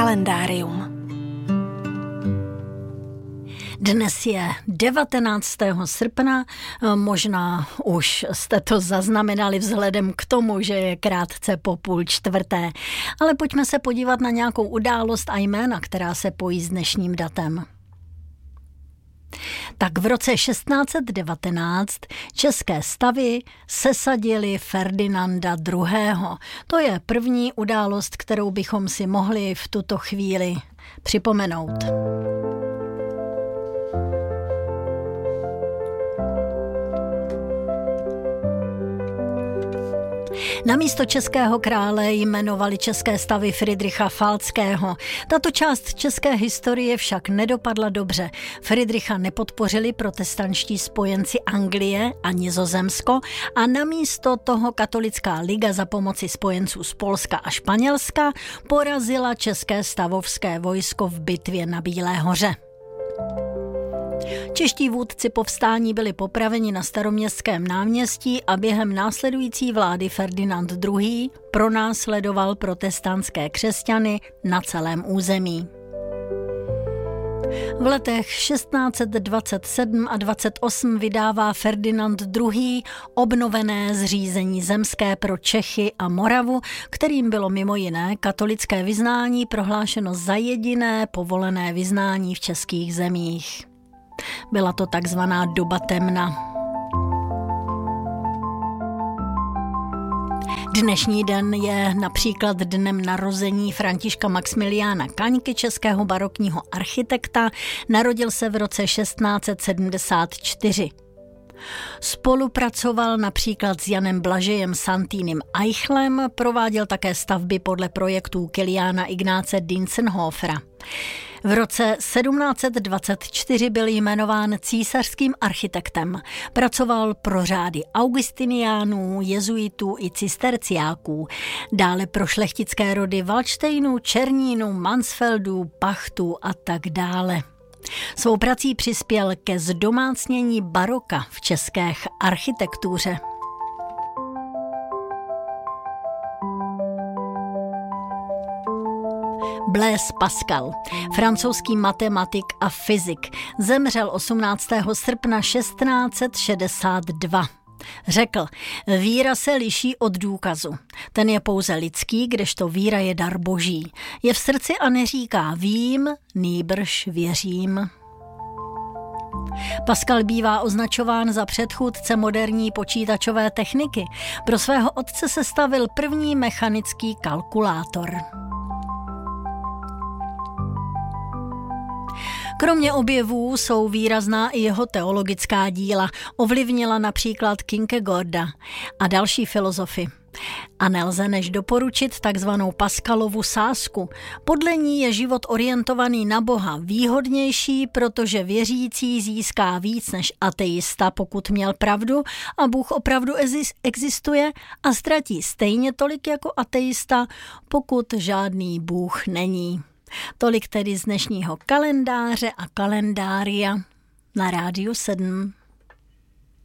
Kalendárium. Dnes je 19. srpna, možná už jste to zaznamenali vzhledem k tomu, že je krátce po 3:30, ale pojďme se podívat na nějakou událost a jména, která se pojí s dnešním datem. Tak v roce 1619 české stavy sesadili Ferdinanda II. To je první událost, kterou bychom si mohli v tuto chvíli připomenout. Na místo českého krále jmenovali české stavy Fridricha Falckého. Tato část české historie však nedopadla dobře. Fridricha nepodpořili protestantští spojenci Anglie a Nizozemsko a namísto toho katolická liga za pomoci spojenců z Polska a Španělska porazila české stavovské vojsko v bitvě na Bílé hoře. Čeští vůdci povstání byli popraveni na Staroměstském náměstí a během následující vlády Ferdinand II. Pronásledoval protestantské křesťany na celém území. V letech 1627 a 28 vydává Ferdinand II. Obnovené zřízení zemské pro Čechy a Moravu, kterým bylo mimo jiné katolické vyznání prohlášeno za jediné povolené vyznání v českých zemích. Byla to takzvaná doba temna. Dnešní den je například dnem narození Františka Maxmiliána Kaňky, českého barokního architekta. Narodil se v roce 1674. Spolupracoval například s Janem Blažejem Santýnem Eichlem, prováděl také stavby podle projektů Kiliána Ignáce Dientzenhofera. V roce 1724 byl jmenován císařským architektem. Pracoval pro řády augustiniánů, jezuitů i cisterciáků. Dále pro šlechtické rody Valdštejnů, Černínů, Mansfeldů, Pachtů a tak dále. Svou prací přispěl ke zdomácnění baroka v české architektuře. Blaise Pascal, francouzský matematik a fyzik, zemřel 18. srpna 1662. Řekl, víra se liší od důkazu. Ten je pouze lidský, kdežto víra je dar boží. Je v srdci a neříká vím, nýbrž věřím. Pascal bývá označován za předchůdce moderní počítačové techniky. Pro svého otce sestavil první mechanický kalkulátor. Kromě objevů jsou výrazná i jeho teologická díla. Ovlivnila například Kierkegaarda a další filozofy. A nelze než doporučit takzvanou Pascalovu sázku. Podle ní je život orientovaný na Boha výhodnější, protože věřící získá víc než ateista, pokud měl pravdu a Bůh opravdu existuje, a ztratí stejně tolik jako ateista, pokud žádný Bůh není. Tolik tedy z dnešního kalendáře a kalendária na Rádiu 7.